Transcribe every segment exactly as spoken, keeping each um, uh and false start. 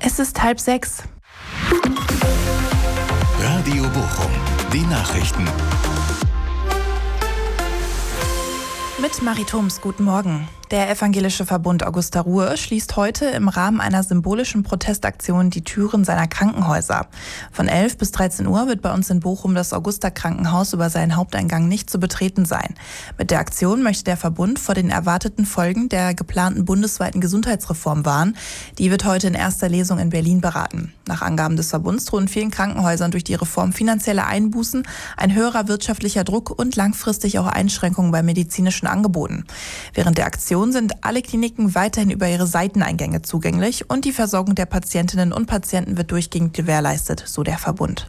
Es ist halb sechs. Radio Bochum, die Nachrichten. Mit Marie Thoms, guten Morgen. Der Evangelische Verbund Augusta Ruhe schließt heute im Rahmen einer symbolischen Protestaktion die Türen seiner Krankenhäuser. Von elf bis dreizehn Uhr wird bei uns in Bochum das Augusta-Krankenhaus über seinen Haupteingang nicht zu betreten sein. Mit der Aktion möchte der Verbund vor den erwarteten Folgen der geplanten bundesweiten Gesundheitsreform warnen. Die wird heute in erster Lesung in Berlin beraten. Nach Angaben des Verbunds drohen vielen Krankenhäusern durch die Reform finanzielle Einbußen, ein höherer wirtschaftlicher Druck und langfristig auch Einschränkungen bei medizinischen Angeboten. Während der Aktion sind alle Kliniken weiterhin über ihre Seiteneingänge zugänglich und die Versorgung der Patientinnen und Patienten wird durchgehend gewährleistet, so der Verbund.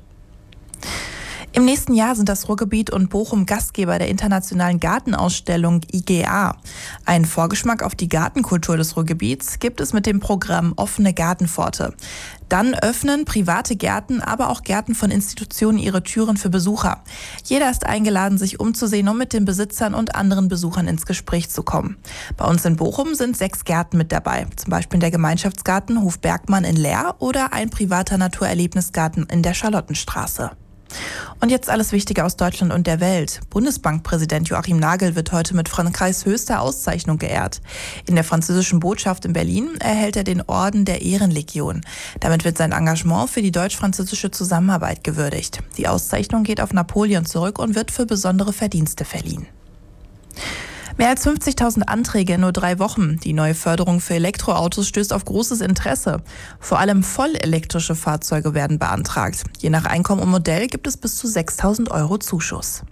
Im nächsten Jahr sind das Ruhrgebiet und Bochum Gastgeber der internationalen Gartenausstellung I G A. Einen Vorgeschmack auf die Gartenkultur des Ruhrgebiets gibt es mit dem Programm Offene Gartenpforte. Dann öffnen private Gärten, aber auch Gärten von Institutionen ihre Türen für Besucher. Jeder ist eingeladen, sich umzusehen, um mit den Besitzern und anderen Besuchern ins Gespräch zu kommen. Bei uns in Bochum sind sechs Gärten mit dabei, zum Beispiel der Gemeinschaftsgarten Hof Bergmann in Leer oder ein privater Naturerlebnisgarten in der Charlottenstraße. Und jetzt alles Wichtige aus Deutschland und der Welt. Bundesbankpräsident Joachim Nagel wird heute mit Frankreichs höchster Auszeichnung geehrt. In der französischen Botschaft in Berlin erhält er den Orden der Ehrenlegion. Damit wird sein Engagement für die deutsch-französische Zusammenarbeit gewürdigt. Die Auszeichnung geht auf Napoleon zurück und wird für besondere Verdienste verliehen. Mehr als fünfzigtausend Anträge in nur drei Wochen. Die neue Förderung für Elektroautos stößt auf großes Interesse. Vor allem vollelektrische Fahrzeuge werden beantragt. Je nach Einkommen und Modell gibt es bis zu sechstausend Euro Zuschuss.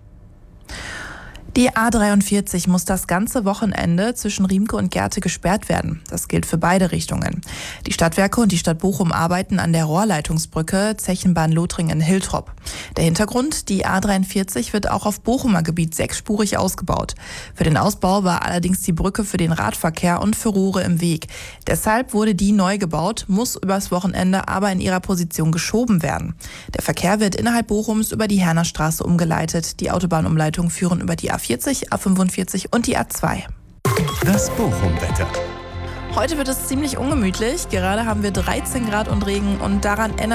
Die A dreiundvierzig muss das ganze Wochenende zwischen Riemke und Gerte gesperrt werden. Das gilt für beide Richtungen. Die Stadtwerke und die Stadt Bochum arbeiten an der Rohrleitungsbrücke Zechenbahn-Lothringen-Hiltrop. Der Hintergrund, die A dreiundvierzig wird auch auf Bochumer Gebiet sechsspurig ausgebaut. Für den Ausbau war allerdings die Brücke für den Radverkehr und für Rohre im Weg. Deshalb wurde die neu gebaut, muss übers Wochenende aber in ihrer Position geschoben werden. Der Verkehr wird innerhalb Bochums über die Hernerstraße umgeleitet. Die Autobahnumleitungen führen über die A vierzig, A fünfundvierzig und die A zwei. Das Bochum-Wetter. Heute wird es ziemlich ungemütlich. Gerade haben wir dreizehn Grad und Regen und daran ändert